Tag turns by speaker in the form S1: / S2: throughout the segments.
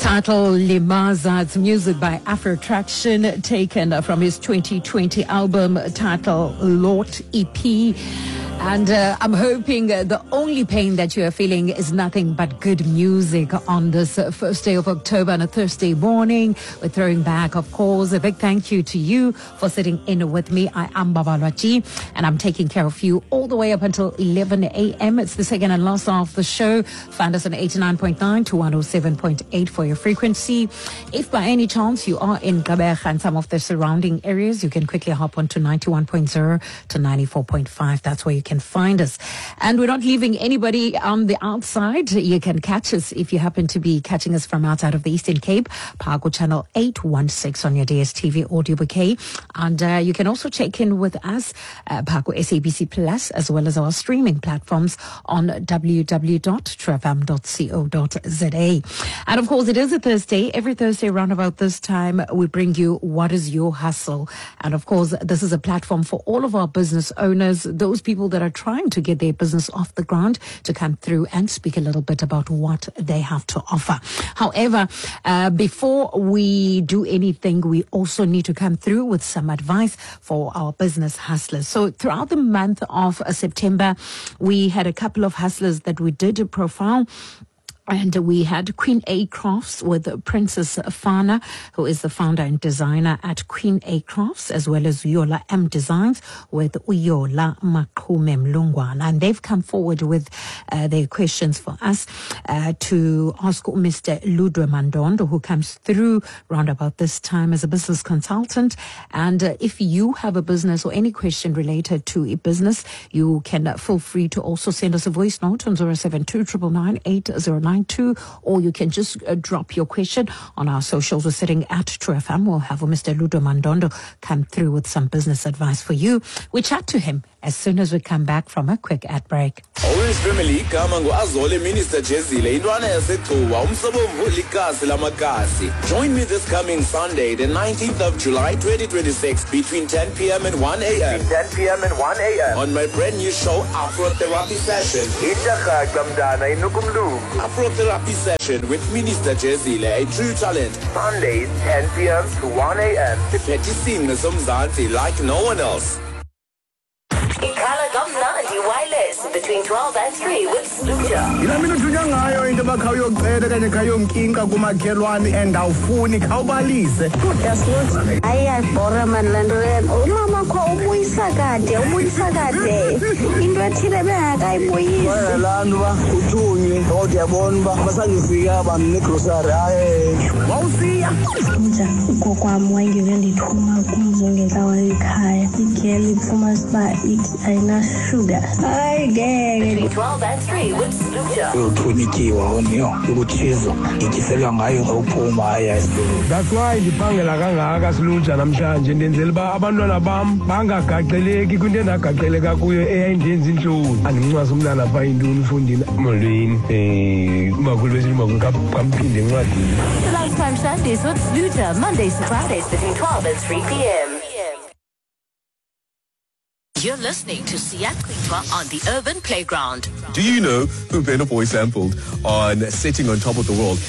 S1: Title Limaza. It's music by Afro Traction, taken from his 2020 album titled Lot EP. And I'm hoping the only pain that you are feeling is nothing but good music on this first day of October on a Thursday morning. We're throwing back, of course, a big thank you to you for sitting in with me. I am Babalwaji, and I'm taking care of you all the way up until 11 a.m. It's the second and last half of the show. Find us on 89.9 to 107.8 for your frequency. If by any chance you are in Gqeberha and some of the surrounding areas, you can quickly hop on to 91.0 to 94.5. That's where you can find us. And we're not leaving anybody on the outside. You can catch us if you happen to be catching us from outside of the Eastern Cape, Pago channel 816 on your DSTV audio bouquet. And you can also check in with us, Pago SABC Plus, as well as our streaming platforms on www.trefm.co.za. And of course, it is a Thursday. Every Thursday around about this time, we bring you What is Your Hustle? And of course, this is a platform for all of our business owners, those people that are trying to get their business off the ground, to come through and speak a little bit about what they have to offer. However, before we do anything, we also need to come through with some advice for our business hustlers. So throughout the month of September, we had a couple of hustlers that we did profile. And we had Queen A Crafts with Princess Fana, who is the founder and designer at Queen A Crafts, as well as Uyola M Designs with Uyola Maqhume Mlungwana. And they've come forward with their questions for us to ask Mr. Ludwe Mandondo, who comes through round about this time as a business consultant. And if you have a business or any question related to a business, you can feel free to also send us a voice note on 072 999 8092, or you can just drop your question on our socials. We're sitting at True FM. We'll have Mr. Ludwe Mandondo come through with some business advice for you. We chat to him as soon as we come back from a quick ad break.
S2: Orange Family igama ngu-Azole Minister Jezile intwana yaseGcuwa umsobomvu likasi lamakasi. Join me this coming Sunday, the 19th of July 2026, between 10 p.m. and 1 a.m. on my brand new show, Afro Therapy Session. Afro Therapy Session with Minister Jezile, a true talent. Sundays, 10 p.m. to 1 a.m. Iphethe isingqi somzansi like no one else.
S3: Ikhala Gomnandi Wireless between 12 and 3 with Sluja.
S4: Mina uthunywa ngayo into bakhayoqeda kanye khayomkinka kumakhelwane and awufuni khawubalise.
S5: Daslut ayabhora man lento umama kho ubuyisa kade into ethile bengakayibuyisi.
S4: Wena lantu ba uthunywe kodwa yabona ba basangifika bamne grocery hayi wawusiya
S5: nja ugokwami wayengekendithuma kumzongela ekhaya igeli iphuma siba ayina-sugar
S3: Between 12 and 3 with Sluja.
S4: uthunikiwa oniyo ukuthizo ngikiselwa ngayo ngawuphuma ayasilu. That's why ndiphangela kangaka Sluja namhlanje, ndenzela uba abantwana bam bangagaqeleki kwinto endagaqeleka kuyo eyayindenza intloni. Andimncwasa umntana apha yintoni ufundini molweni umakhulu besithi umakhulu kamphinde encwadini.
S3: Lunchtime Sundays with Sluja. Mondays to Fridays between 12 and 3 p.m. You're listening to Siyakwitwa on the Urban Playground.
S6: Do you know who Burna Boy sampled on Sitting on Top of the World?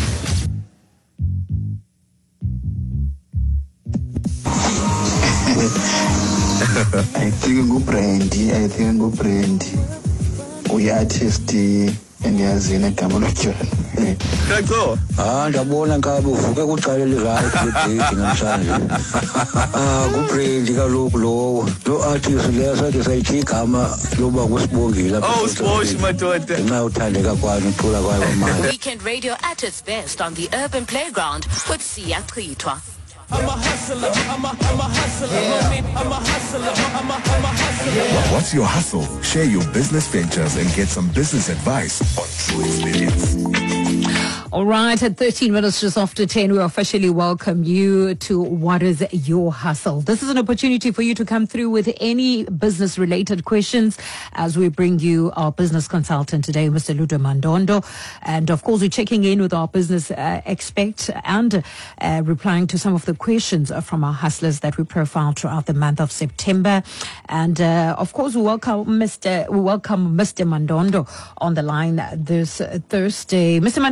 S7: I think Brandy. We artist endiyazini egama lotywana.
S6: Krakzo.
S4: Ndabona ngabe uvuke kuqala right lebhethi namhlanje. Kubrendi kaloku lo artist leyo sathi sayithi igama loba kusibongile lapha.
S6: Oh, Sposh madoda.
S4: Nxa uthandeka kwani uthula kwayo manje.
S3: Weekend radio at its best on the Urban Playground with Siyakwitwa.
S2: I'm a hustler, I'm a hustler, homie, I'm a hustler, I'm a hustler.
S8: What's your hustle? Share your business ventures and get some business advice on True Experience.
S1: All right, at 13 minutes just after 10, we officially welcome you to What is Your Hustle? This is an opportunity for you to come through with any business-related questions as we bring you our business consultant today, Mr. Ludwe Mandondo. And, of course, we're checking in with our business expert and replying to some of the questions from our hustlers that we profiled throughout the month of September. And, of course, we welcome Mr. Mandondo on the line this Thursday. Mr. Mandondo, a very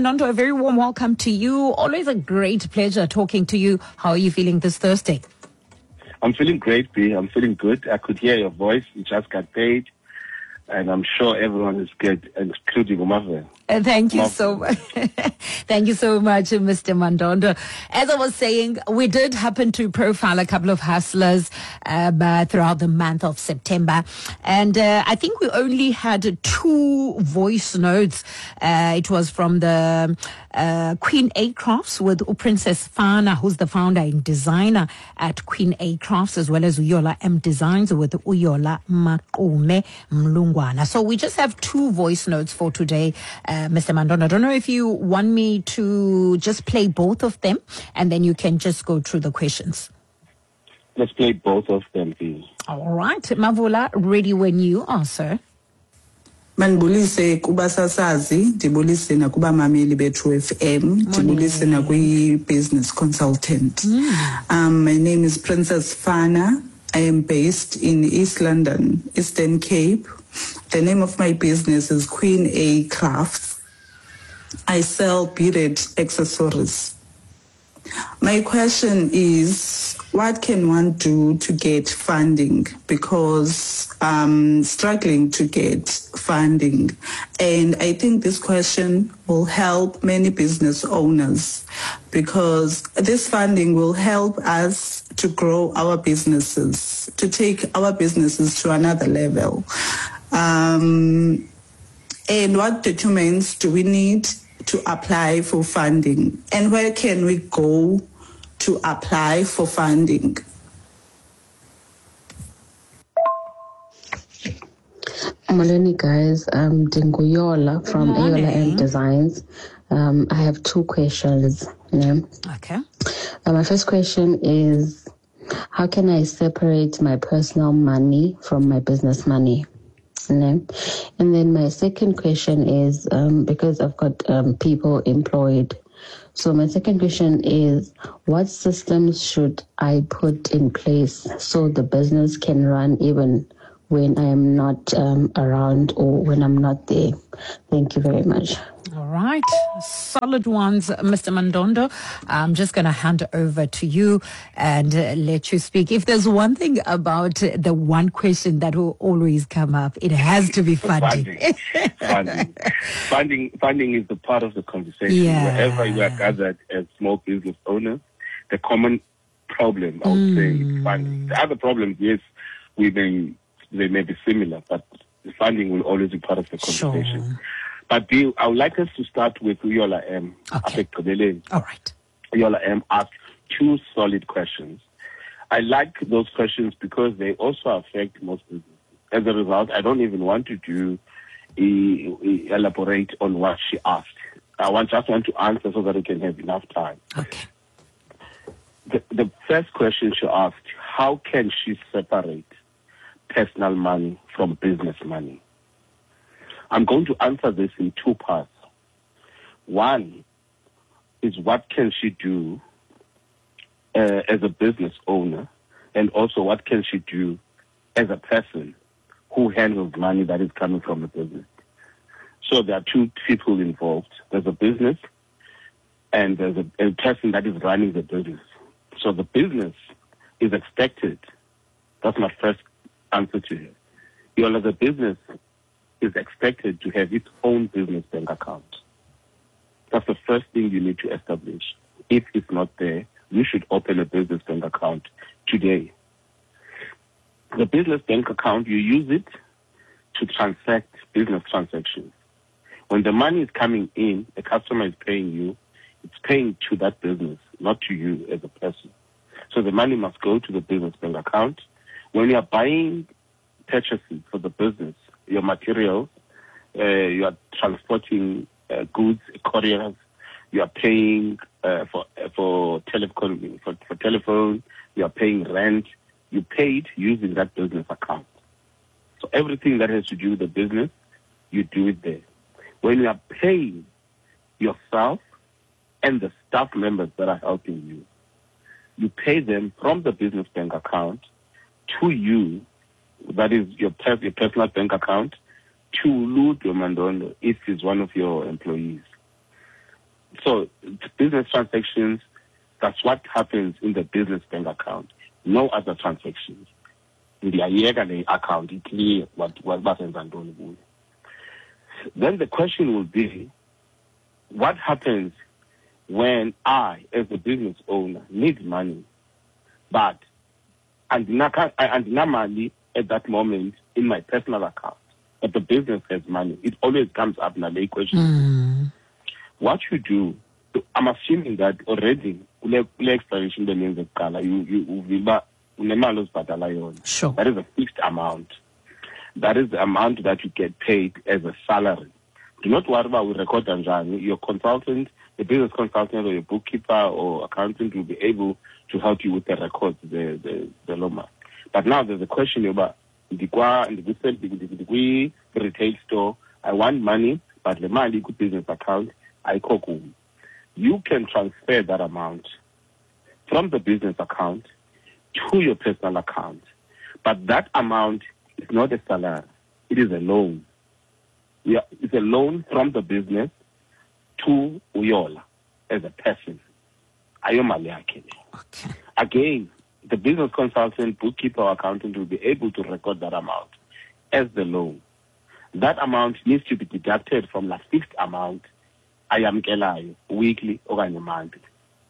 S1: very warm welcome to you. Always a great pleasure talking to you. How are you feeling this Thursday?
S9: I'm feeling great, B. I'm feeling good. I could hear your voice. You just got paid. And I'm sure everyone is good, including Umave.
S1: Thank you so much. Thank you so much, Mr. Mandondo. As I was saying, we did happen to profile a couple of hustlers throughout the month of September. And I think we only had 2 voice notes. It was from the Queen A Crafts with Princess Fana, who's the founder and designer at Queen A Crafts, as well as Uyola M Designs with Uyola Makume Mlungwana. So we just have 2 voice notes for today, Mr. Mandondo. I don't know if you want me to just play both of them and then you can just go through the questions.
S9: Let's play both of them, please.
S1: All right. Mavula, ready when you are, sir.
S10: Manibulise kuba sasazi, ndibulise nakuba mameli bethu FM, ndibulise nakwi business consultant. My name is Princess Fana. I am based in East London, Eastern Cape. The name of my business is Queen A Crafts. I sell beaded accessories. My question is, what can one do to get funding? Because I'm struggling to get funding. And I think this question will help many business owners because this funding will help us to grow our businesses, to take our businesses to another level. And what documents do we need to apply for funding? And where can we go to apply for funding?
S11: Morning, guys. I'm Dingoyola from Ayola M Designs. I have 2 questions. Yeah.
S1: Okay.
S11: My first question is, how can I separate my personal money from my business money? And then my second question is, because I've got people employed. So my second question is, what systems should I put in place so the business can run even when I am not around or when I'm not there? Thank you very much.
S1: All right. Solid ones, Mr. Mandondo. I'm just going to hand over to you and let you speak. If there's one thing about the one question that will always come up, it has to be funding.
S9: Funding is the part of the conversation.
S1: Yeah.
S9: Wherever you are gathered as small business owners, the common problem, I would say, is funding. The other problems, yes, they may be similar, but the funding will always be part of the conversation.
S1: Sure.
S9: But Bill, I would like us to start with Uyola M.
S1: Okay. All right.
S9: Uyola M asked 2 solid questions. I like those questions because they also affect most businesses. As a result, I don't even want to elaborate on what she asked. I just want to answer so that we can have enough time.
S1: Okay.
S9: The first question she asked, how can she separate personal money from business money? I'm going to answer this in 2 parts. One is, what can she do as a business owner, and also what can she do as a person who handles money that is coming from the business? So there are 2 people involved. There's a business and there's a person that is running the business. So the business is expected. That's my first answer to her. As a business is expected to have its own business bank account. That's the first thing you need to establish. If it's not there, you should open a business bank account today. The business bank account, you use it to transact business transactions. When the money is coming in, the customer is paying you, it's paying to that business, not to you as a person. So the money must go to the business bank account. When you are buying purchases for the business, your materials, you are transporting goods, couriers, you are paying for telephone, you are paying rent, you paid using that business account. So everything that has to do with the business, you do it there. When you are paying yourself and the staff members that are helping you, you pay them from the business bank account to you. That is your personal bank account, to Ludo Mandondo if he's one of your employees. So So business transactions, that's what happens in the business bank account. No other transactions. In the Ayega account, it's clear what then the question will be, what happens when I, as a business owner, need money, but and money at that moment in my personal account, but the business has money? It always comes up in the equation. What you do, I'm assuming that already, explanation the means of color,
S1: sure.
S9: That is a fixed amount. That is the amount that you get paid as a salary. Do not worry about record Anjani. Your consultant, the business consultant or your bookkeeper or accountant will be able to help you with the records, the Loma. But now there's a question about the retail store. I want money, but the money good business account, I cook. You can transfer that amount from the business account to your personal account. But that amount is not a salary. It is a loan. It's a loan from the business to Uyola as a person. Okay. Again, the business consultant, bookkeeper, or accountant will be able to record that amount as the loan. That amount needs to be deducted from the fixed amount I am getting weekly or monthly.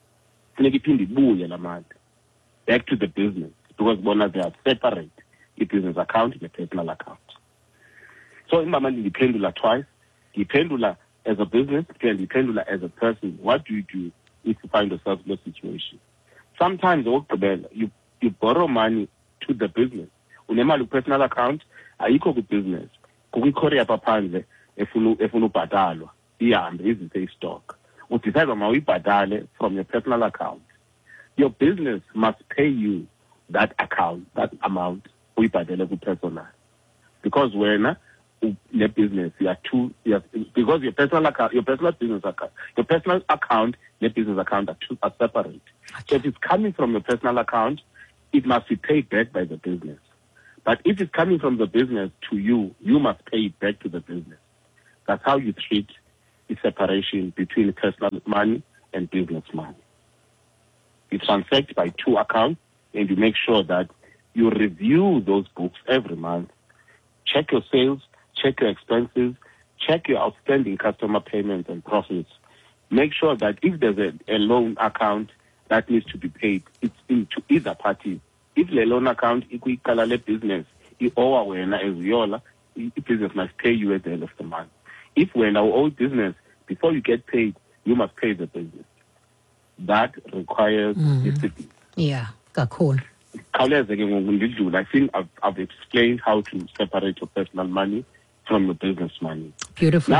S9: Back to the business, because they are separate, the business account and the personal account. So in my mind, the pendula twice, the pendula as a business and the pendula as a person. What do you do if you find yourself in a situation? Sometimes you borrow money to the business. Unemali personal account, ayikho ku business. Kukwikorea paphandle efuna ubhatalwa, ihambe izise stock. Udecide mawuyibhatale from your personal account. Your business must pay you that account, that amount, uyibhatele ku personal. Because when the business, because your personal account, your personal business account, your personal account, the business account are separate. So if it's coming from your personal account, it must be paid back by the business. But if it's coming from the business to you, you must pay it back to the business. That's how you treat the separation between personal money and business money. You transact by two accounts, and you make sure that you review those books every month. Check your sales, check your expenses, check your outstanding customer payments and profits. Make sure that if there's a loan account that needs to be paid, it's into either party. If the loan account is business, you owe as yola, business must pay you at the end of the month. If we're in our own business, before you get paid, you must pay the business. That requires discipline.
S1: Yeah, cool.
S9: I think I've explained how to separate your personal money from your business money.
S1: Beautiful.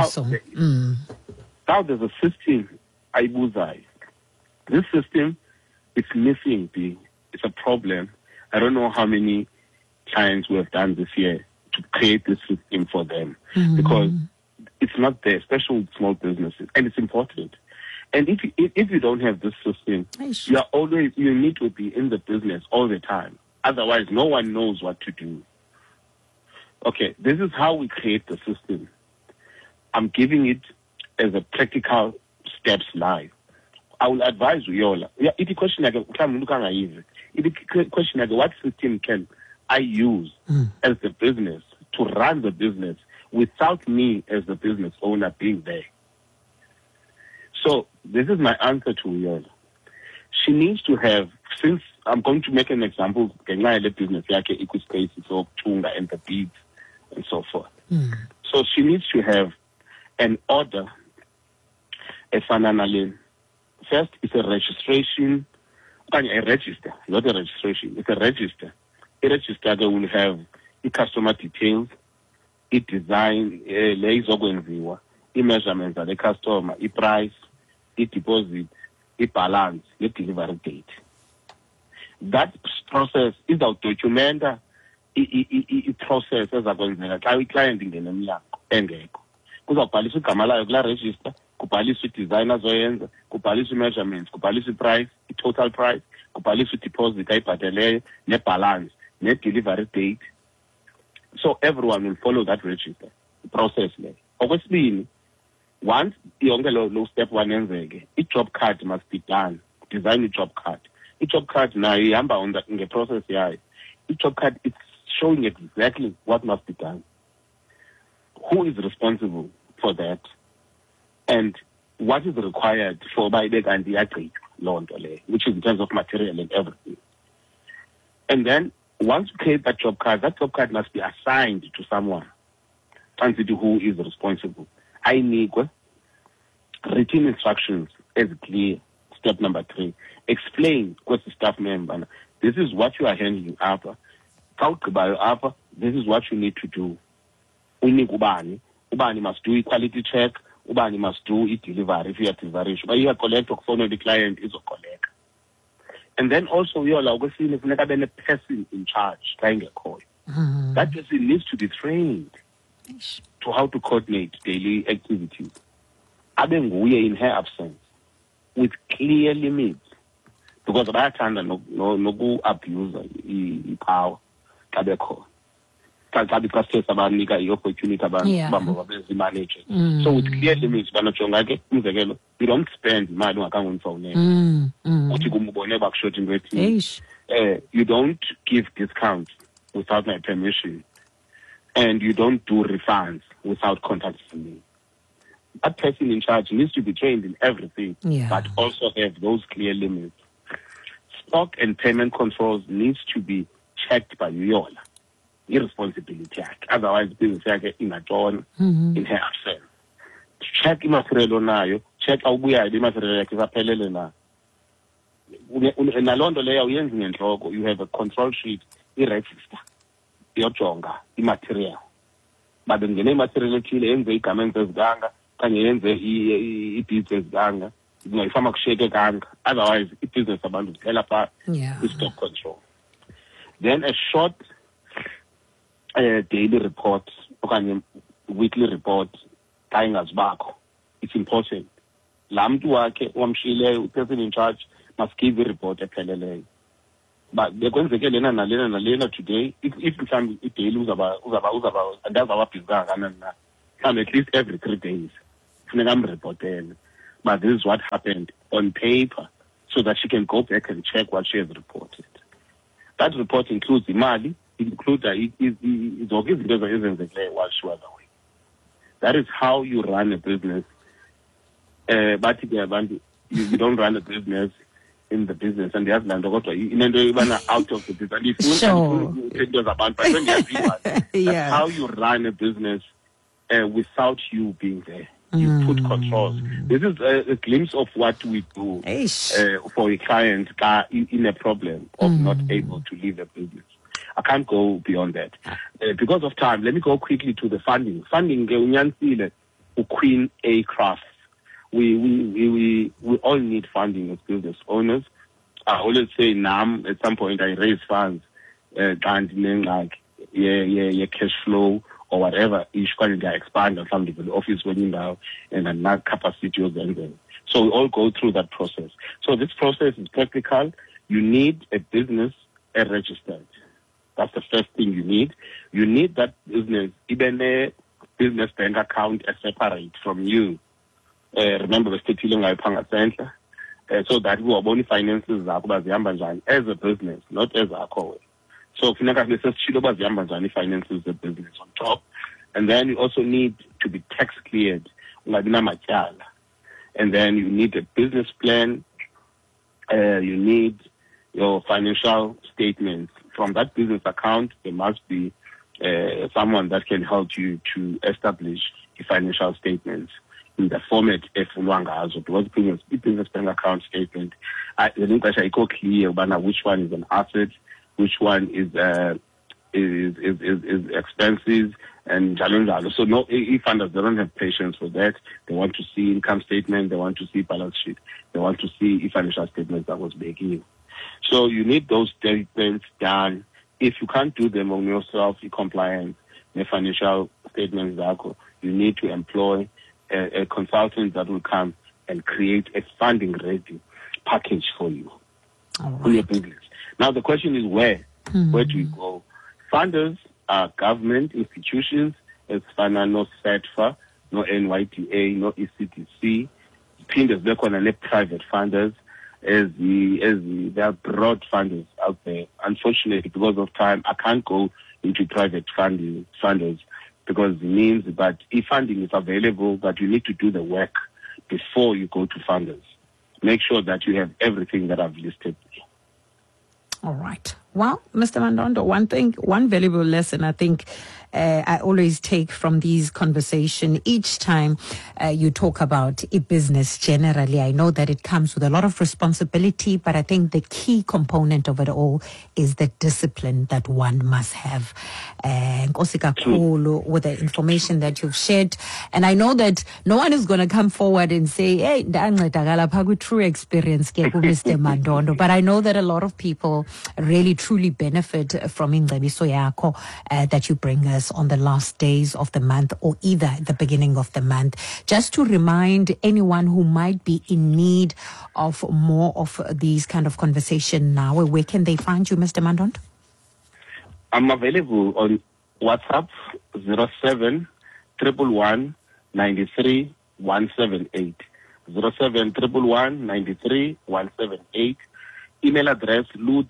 S9: Now there's a system, Aibuzai. This system is missing. It's a problem. I don't know how many clients we have done this year to create this system for them because it's not there, especially with small businesses, and it's important. And if you don't have this system, you need to be in the business all the time. Otherwise, no one knows what to do. Okay, this is how we create the system. I'm giving it as a practical steps live. I will advise you. If question what system can I use as the business to run the business without me as the business owner being there? So this is my answer to Uyola. She needs to have, since I'm going to make an example, business Equispace, Tunga and the beads and so forth. So she needs to have an order, a fananalin. First, it's a registration, a register, not a registration, it's a register. A register that will have the customer details, it design, measurements of the customer, price, deposit, balance, delivery date. That process is a document, process as a client in the engeko. Kuzabhaliswa igama layo kula register, kubhaliswa designers oyenza, kubhaliswa measurements, kubhaliswa price, total price, kubhaliswa deposit ayibhateleyo, balance, delivery date. So everyone will follow that register process there. Okwesibili, Once yonke lo step one yenzeke, i-job card must be done. Design i-job card. I-job card nayo ihamba on the process yayo. I-job card, it's showing exactly what must be done. Who is responsible for that? And what is required for Baibek and the agri law, which is in terms of material and everything. And then once you create that job card must be assigned to someone. Who is responsible. I need written instructions as clear. Step number 3. Explain what the staff member. This is what you are handling after. This is what you need to do. Ubani must do a quality check. Ubani must do a delivery if you are delivery. But you are collect or phone the client is a collect. And then also you allow to see if you have a person in charge trying a call. That person needs to be trained to how to coordinate daily activities. We are in her absence with clear limits, because bayathanda no abuse power xa bekho xa bixasithe sabanika i-opportunity abantu bamba babezimanage. So with clear limits banojonga ke umzekelo, you don't spend imali ungakhange undifowunele uthi kumbone bakushota into ethile. You don't give discounts without my permission, and you don't do refunds without contacting me. That person in charge needs to be trained in everything, but also have those clear limits. Stock and payment controls needs to be checked by Yola. Irresponsibility. Otherwise, business ingatshona in her absence. Check imaterial nayo, check awubuya imaterial yakhe isaphelele na. Nalondo leyo uyenza ngenhloko. You have a control sheet, i-register. Iyojonga imaterial. But ngene imaterial ethile yenze igament eziganga, kanye yenze i-beads eziganga, ingayifama kusheke kanga. Otherwise, i-business abantu kuphela pha i-stock control. Then a short daily report okanye weekly report xa ingazibakho. It's important. Laa mntu wakhe wamshiyileyo, person in charge must give a report epheleleyo. But bekwenzeke lena nalena today, if mhlawumbi i-daily uzaba andazi awabhizi kangakanani na, mhlawumbi at least every 3 days funeka amrepotele. But this is what happened on paper, so that she can go back and check what she has reported. That report includes imali, it includes zonke izinto ezenzekileyo while she was away. That is how you run a business. But you don't run a business in the business, and there's land out of the business. That's how you run a business without you being there. You put controls. This is a glimpse of what we do for a client in a problem of not able to leave a business. I can't go beyond that. Because of time, let me go quickly to the funding. Funding, Queen A Crafts. We all need funding as business owners. I always say, at some point I raise funds, cash flow or whatever, each can expand or something for the office when you now and not capacity. So we all go through that process. So this process is practical. You need a business registered. That's the first thing you need. You need that business, even a business bank account separate from you. Remember the state center, so that we are only finances as a business, not as a core. So finances a business on top, and then you also need to be tax cleared, and then you need a business plan. You need your financial statements. From that business account, there must be someone that can help you to establish the financial statements in the format efunwangazo, because business bank account statement, I think I go clear about which one is an asset, which one is expenses, and jalo. So no, if funders, they don't have patience for that. They want to see income statement, they want to see balance sheet, they want to see financial statements that was making you. So you need those statements done. If you can't do them on yourself, you compliant, the financial statements, you need to employ a consultant that will come and create a funding ready package for you, for your business. Now the question is where do we go? Funders are government institutions, as Fanano said, no NYDA, no ECDC. Phinde zibe khona ne-private funders, there are broad funders out there. Unfortunately, because of time, I can't go into private funders because it means that if funding is available, that you need to do the work before you go to funders. Make sure that you have everything that I've listed.
S1: All right. Well, Mr. Mandondo, one valuable lesson I think I always take from these conversations each time you talk about a business generally. I know that it comes with a lot of responsibility, but I think the key component of it all is the discipline that one must have. Nkosi kakhulu with the information that you've shared. And I know that no one is going to come forward and say, hey, true experience, Mr. Mandondo. But I know that a lot of people really truly benefit from Ingcebiso Yakho that you bring us on the last days of the month or either at the beginning of the month. Just to remind anyone who might be in need of more of these kind of conversation now, where can they find you, Mr. Mandondo?
S9: I'm available on WhatsApp 07 111 93 178. 07 111 93 178. Email address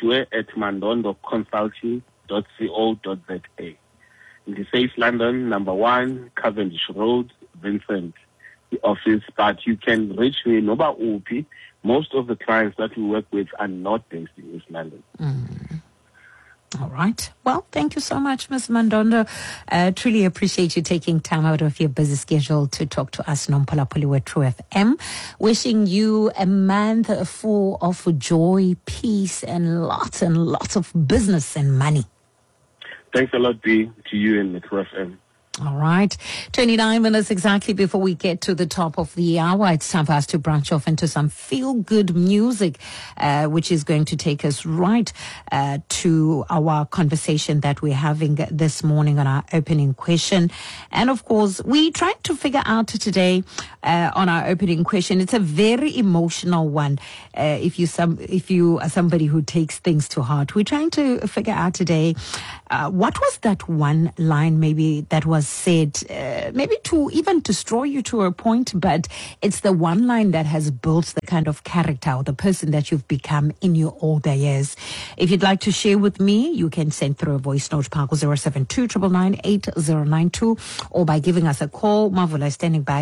S9: ludwe@mandondo-consulting.co.za. In the South London, number 1, Cavendish Road, Vincent, the office. But you can reach me, Noba Upi. Most of the clients that we work with are not based in East London.
S1: All right. Well, thank you so much, Ms. Mandondo. Truly appreciate you taking time out of your busy schedule to talk to us, Nompolapoli with True FM. Wishing you a month full of joy, peace, and lots of business and money.
S9: Thanks a lot, B, to you and True FM.
S1: All right. 29 minutes exactly before we get to the top of the hour. It's time for us to branch off into some feel-good music, which is going to take us right to our conversation that we're having this morning on our opening question. And of course, we tried to figure out today on our opening question. It's a very emotional one. If you are somebody who takes things to heart, we're trying to figure out today what was that one line maybe that was said, maybe to even destroy you to a point, but it's the one line that has built the kind of character or the person that you've become in your older years. If you'd like to share with me, you can send through a voice note, Parko 072-999-8092, or by giving us a call. Marvel is standing by,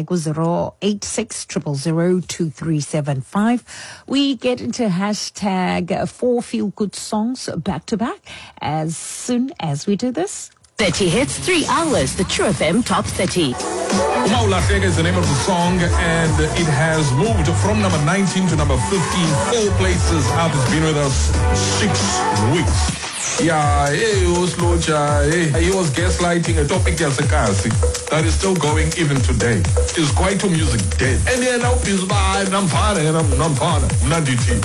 S1: 086-000-2375. We get into hashtag 4 feel-good songs back to back as soon as we do this.
S3: 30 hits, 3 hours, the True FM Top 30.
S12: Maulahleka is the name of the song, and it has moved from number 19 to number 15, 4 places up. It's been with us 6 weeks. Yeah, he was gaslighting a topic that is still going even today. It's quite a music dead. And then now is by Nampana. Nanditi.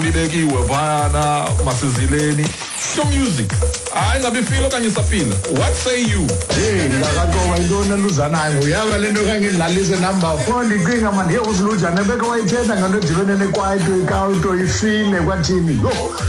S12: So music. I na bifilo kanye sapila. What say you?
S13: Hey, ngakaqoba intoni eluzanayo. Uyaba lento kangilalise number 4 ndicinga manje uzuluja nebeka wayithetha ngento edibene nekwaito ikawuto ifile kwathini. Yo.